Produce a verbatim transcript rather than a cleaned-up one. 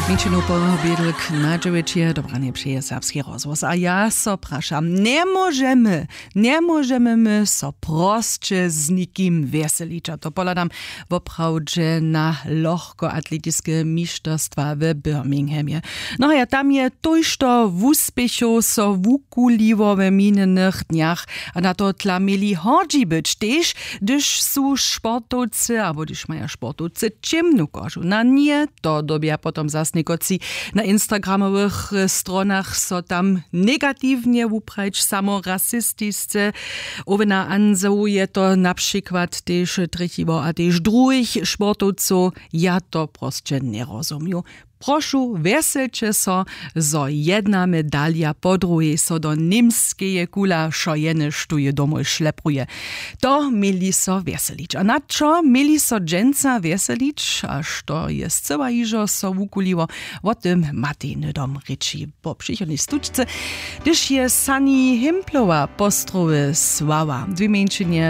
Mičinu pobiedlk na dziewięcie dobranie przyje serbski rozwóz. A ja so praszam, nie możemy, nie możemy my so prostsze z nikim weselić. A to poladam woprawdzie na lohkoatletyczne mistrzostwa w Birminghamie. No ja tam je tojšto w úspechu so wukuliwo w minionych dniach, a na to tla mieli hodzi być też, gdyż są sportowcy, albo gdyż mają sportowcy ciemnu kożu. Na nie to dobia potom zasne Koci na instagramowych stronach so tam negatywnie uprać samo rasistisce. Owena anzałuje to na przykład też trzeciego, a też drugich sportowców. Ja to proste nie rozumiem. Prošu, veselče so, zo jedna medalja po druhej so do nimskeje kula, šo jene štuje domoj šlepruje. To mieli so veselič. A na čo mieli so dženca veselič? A što je zcela ižo so vukulivo? O tym Matej dom reči po przychodnej stučce. Gdyż je Sani Himplova postrowy sława. Dwie męczynie